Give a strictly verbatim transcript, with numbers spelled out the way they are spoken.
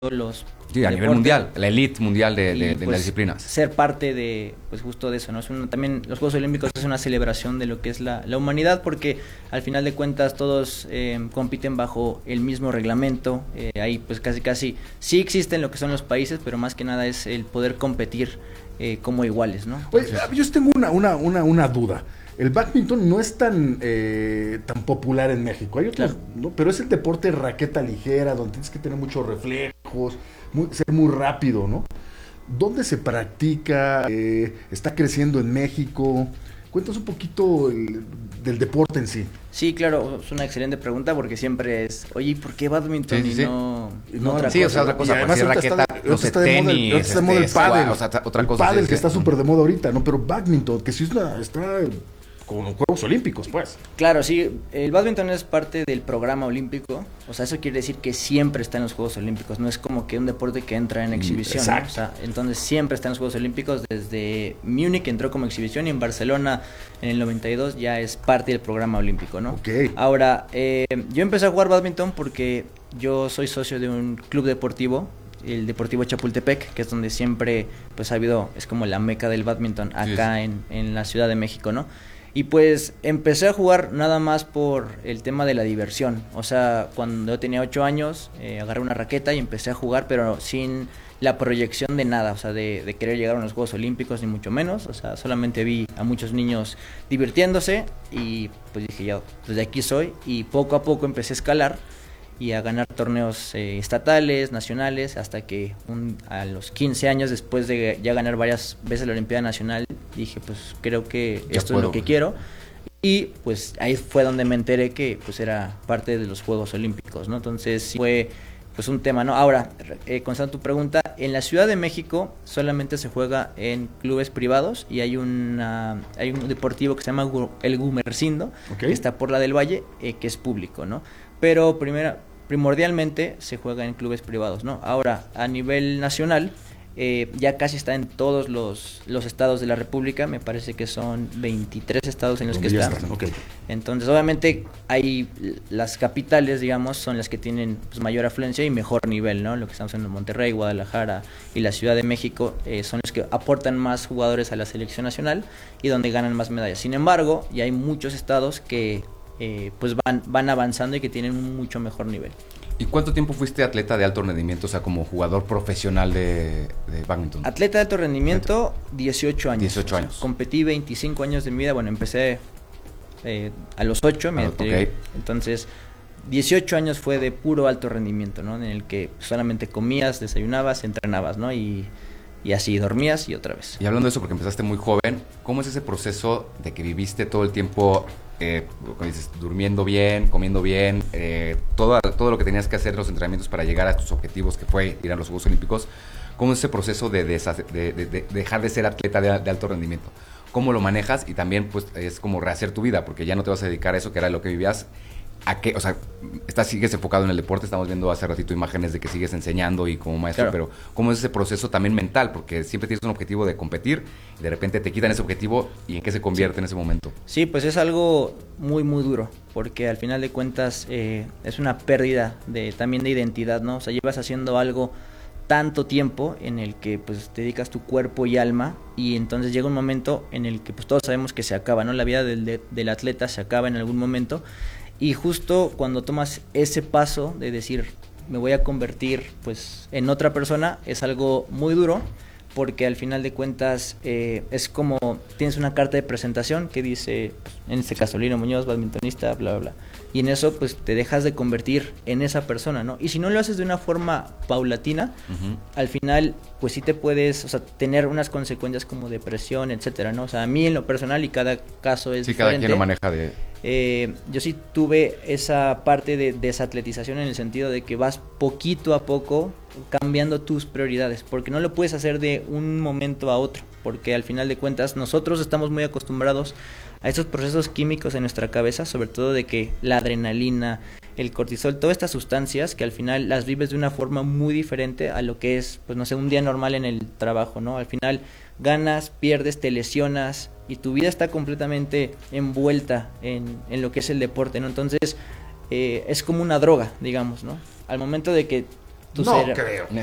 los Sí, a nivel deportes, mundial, la elite mundial de, y, de, de pues, las disciplinas. Ser parte de, pues justo de eso, ¿no? Es una, también los Juegos Olímpicos es una celebración de lo que es la, la humanidad, porque al final de cuentas todos eh, compiten bajo el mismo reglamento. Eh, ahí pues casi casi sí existen lo que son los países, pero más que nada es el poder competir eh, como iguales, ¿no? Entonces, Oye, yo tengo una, una, una, una duda. El bádminton no es tan eh, tan popular en México. Hay otros, claro, ¿no? Pero es el deporte de raqueta ligera, donde tienes que tener muchos reflejos, muy, ser muy rápido, ¿no? ¿Dónde se practica? Eh, ¿Está creciendo en México? Cuéntanos un poquito el, del deporte en sí. Sí, claro, es una excelente pregunta porque siempre es, oye, ¿por qué bádminton sí, sí, y sí. no, no, no otra sí, cosa? O sea, otra cosa, y además pues, si raqueta, está, no sé, está de moda, tenis, está de moda el este, pádel, o sea, otra el cosa. pádel Sí, que sí. está súper de moda ahorita, ¿no? Pero bádminton, que sí es una, está con los Juegos Olímpicos, pues. Claro, sí, el bádminton es parte del programa olímpico, o sea, eso quiere decir que siempre está en los Juegos Olímpicos, no es como que un deporte que entra en exhibición, ¿no? O sea, entonces siempre está en los Juegos Olímpicos, desde Múnich entró como exhibición y en Barcelona en el noventa y dos ya es parte del programa olímpico, ¿no? Okay. Ahora, eh, yo empecé a jugar bádminton porque yo soy socio de un club deportivo, el Deportivo Chapultepec, que es donde siempre pues ha habido, es como la meca del bádminton acá sí, sí. En, en la Ciudad de México, ¿no? Y pues empecé a jugar nada más por el tema de la diversión. O sea, cuando yo tenía ocho años, eh, agarré una raqueta y empecé a jugar, pero sin la proyección de nada, o sea, de, de querer llegar a los Juegos Olímpicos, ni mucho menos. O sea, solamente vi a muchos niños divirtiéndose y pues dije, yo, pues de aquí soy. Y poco a poco empecé a escalar y a ganar torneos eh, estatales, nacionales, hasta que un, a los quince años, después de ya ganar varias veces la Olimpiada Nacional, dije, pues creo que ya esto puedo. Es lo que quiero. Y pues ahí fue donde me enteré que pues era parte de los Juegos Olímpicos, ¿no? Entonces sí fue pues un tema, ¿no? Ahora, eh, contestando tu pregunta, en la Ciudad de México solamente se juega en clubes privados y hay una hay un deportivo que se llama el Gumersindo, okay, que está por la del Valle, eh, que es público, ¿no? Pero primera primordialmente se juega en clubes privados, ¿no? Ahora, a nivel nacional, eh, ya casi está en todos los, los estados de la República, me parece que son veintitrés estados en los que está. Están, okay. Entonces, obviamente, hay las capitales, digamos, son las que tienen pues, mayor afluencia y mejor nivel, ¿no? Lo que estamos en Monterrey, Guadalajara y la Ciudad de México eh, son los que aportan más jugadores a la selección nacional y donde ganan más medallas. Sin embargo, ya hay muchos estados que Eh, pues van, van avanzando y que tienen un mucho mejor nivel. ¿Y cuánto tiempo fuiste atleta de alto rendimiento, o sea, como jugador profesional de, de bádminton? Atleta de alto rendimiento, dieciocho años. dieciocho años. O sea, competí veinticinco años de mi vida, bueno, empecé eh, a los ocho, me ah, okay. Entonces dieciocho años fue de puro alto rendimiento, ¿no? En el que solamente comías, desayunabas, entrenabas, ¿no? Y, y así dormías y otra vez. Y hablando de eso, porque empezaste muy joven, ¿cómo es ese proceso de que viviste todo el tiempo Eh, como dices, durmiendo bien, comiendo bien, eh, todo, todo lo que tenías que hacer, los entrenamientos para llegar a tus objetivos, que fue ir a los Juegos Olímpicos? ¿Cómo es ese proceso de, de, de, de, de dejar de ser atleta de, de alto rendimiento? ¿Cómo lo manejas? Y también pues es como rehacer tu vida, porque ya no te vas a dedicar a eso que era lo que vivías. ¿A qué? O sea, estás, sigues enfocado en el deporte, estamos viendo hace ratito imágenes de que sigues enseñando y como maestro, claro, pero ¿cómo es ese proceso también mental? Porque siempre tienes un objetivo de competir y de repente te quitan ese objetivo y ¿en qué se convierte sí. en ese momento? Sí, pues es algo muy, muy duro, porque al final de cuentas eh, es una pérdida de también de identidad, ¿no? O sea, llevas haciendo algo tanto tiempo en el que pues te dedicas tu cuerpo y alma y entonces llega un momento en el que pues todos sabemos que se acaba, ¿no? La vida del, de, del atleta se acaba en algún momento. Y justo cuando tomas ese paso de decir, me voy a convertir pues en otra persona, es algo muy duro, porque al final de cuentas eh, es como, tienes una carta de presentación que dice, pues, en este caso, Lino Muñoz, badmintonista, bla, bla, bla. Y en eso pues te dejas de convertir en esa persona, ¿no? Y si no lo haces de una forma paulatina, uh-huh, al final pues sí te puedes, o sea, tener unas consecuencias como depresión, etcétera, ¿no? O sea, a mí en lo personal, y cada caso es sí, diferente. Sí, cada quien lo maneja de... Eh, yo sí tuve esa parte de desatletización en el sentido de que vas poquito a poco cambiando tus prioridades, porque no lo puedes hacer de un momento a otro, porque al final de cuentas nosotros estamos muy acostumbrados a esos procesos químicos en nuestra cabeza, sobre todo de que la adrenalina, el cortisol, todas estas sustancias que al final las vives de una forma muy diferente a lo que es, pues no sé, un día normal en el trabajo, ¿no? Al final ganas, pierdes, te lesionas y tu vida está completamente envuelta en, en lo que es el deporte, ¿no? Entonces eh, es como una droga, digamos, ¿no? Al momento de que tu No ser- creo.